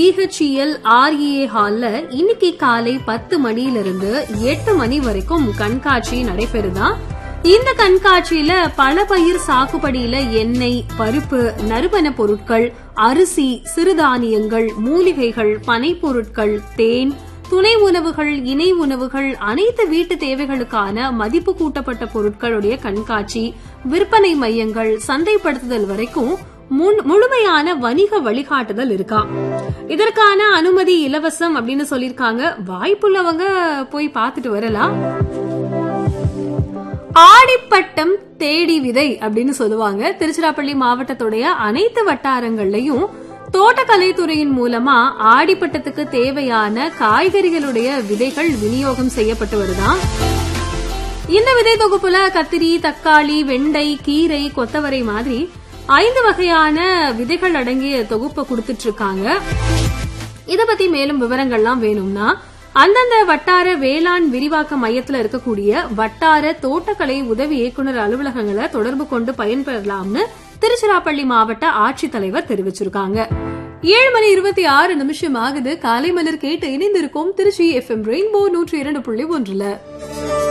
BHEL REA ஹால்ல இன்னைக்கு காலை 10 மணியிலிருந்து 8 மணி வரைக்கும் கண்காட்சி நடைபெறுதா. இந்த கண்காட்சியில பல பயிர் சாகுபடியில எண்ணெய், பருப்பு, நறுமண பொருட்கள், அரிசி, சிறுதானியங்கள், மூலிகைகள், பனைப் பொருட்கள், தேன், துணை உணவுகள், இணை உணவுகள், அனைத்து வீட்டு தேவைகளுக்கான மதிப்பு கூட்டப்பட்ட பொருட்களுடைய கண்காட்சி, விற்பனை மையங்கள், சந்தைப்படுத்துதல் வரைக்கும் முழுமையான வணிக வழிகாட்டுதல் இருக்கா. இதற்கான அனுமதி இலவசம் அப்படின்னு சொல்லிருக்காங்க. வாய்ப்புள்ளவங்க போய் பார்த்துட்டு வரலாம். ஆடிப்பட்டம் தேடி விதை அப்படின்னு சொல்லுவாங்க. திருச்சிராப்பள்ளி மாவட்டத்துடைய அனைத்து வட்டாரங்கள்லயும் தோட்டக்கலைத்துறையின் மூலமா ஆடிப்பட்டத்துக்கு தேவையான காய்கறிகளுடைய விதைகள் விநியோகம் செய்யப்பட்டு வருதா. இந்த விதை தொகுப்புல கத்திரி, தக்காளி, வெண்டை, கீரை, கொத்தவரை மாதிரி 5 வகையான விதைகள் அடங்கிய தொகுப்பை கொடுத்துட்டு இருக்காங்க. இத பத்தி மேலும் விவரங்கள்லாம் வேணும்னா அந்தந்த வட்டார வேளாண் விரிவாக்க மையத்துல இருக்கக்கூடிய வட்டார தோட்டக்கலை உதவி இயக்குநர் அலுவலகங்களை தொடர்பு கொண்டு பயன்பெறலாம்னு திருச்சிராப்பள்ளி மாவட்ட ஆட்சித்தலைவர் தெரிவிச்சிருக்காங்க. 7:26 ஆகுது. காலை மலர் கேட்டு இணைந்திருக்கும் திருச்சி FM ரெயின்போ 102.1.